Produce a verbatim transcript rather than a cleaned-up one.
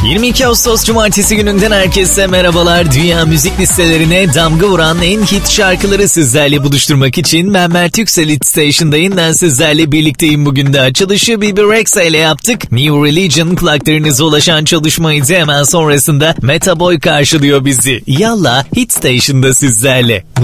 yirmi iki Ağustos Cumartesi gününden herkese merhabalar. Dünya müzik listelerine damga vuran en hit şarkıları sizlerle buluşturmak için ben Mert Yüksel Hit Station'dayım. Ben sizlerle birlikteyim bugün de. Açılışı B B Rexha ile yaptık. New Religion kulaklarınıza ulaşan çalışmaydı. Hemen sonrasında Meta Boy karşılıyor bizi. Yalla Hit Station'da sizlerle.